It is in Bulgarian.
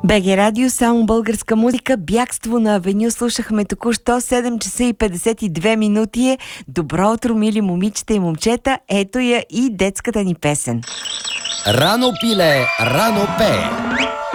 БГ Радио, само българска музика, бягство на Авеню. Слушахме току-що 7 часа и 52 минути е. Добро утро, мили момичета и момчета. Ето я и детската ни песен. Рано пиле, рано пее.